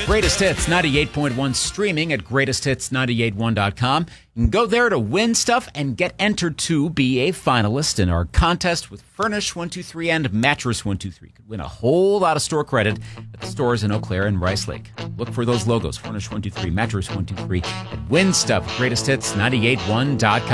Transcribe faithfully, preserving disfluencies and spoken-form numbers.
Greatest Hits ninety-eight point one streaming at greatest hits nine eight one dot com. You can go there to win stuff and get entered to be a finalist in our contest with Furnish one two three and Mattress one two three. Could win a whole lot of store credit at the stores in Eau Claire and Rice Lake. Look for those logos, Furnish one two three, Mattress one two three, and win stuff at greatest hits nine eight one dot com.